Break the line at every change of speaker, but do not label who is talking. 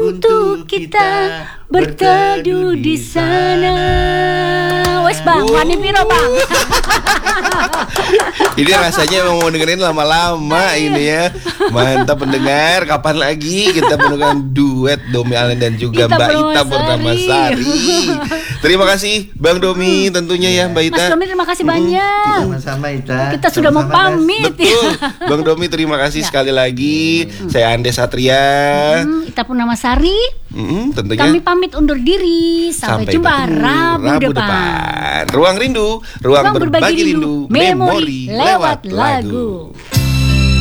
untuk kita berteduh di sana. Wes bang, wani piro bang?
Ini rasanya emang mau dengerin lama-lama ini ya. Mantap pendengar, kapan lagi kita menemukan duet Domi Allen dan juga Mbak Ita Purnamasari. Terima kasih Bang Domi tentunya ya Mbak Ita.
Mas Domi terima kasih banyak.
Sama-sama Ita.
Kita sudah mau pamit.
Betul. Bang Domi terima kasih sekali lagi. Saya Andes Satria.
Ita Purnamasari.
Tentunya
Kami pamit undur diri. Sampai jumpa Rabu depan.
Ruang Rindu, ruang berbagi rindu, memori lewat lagu.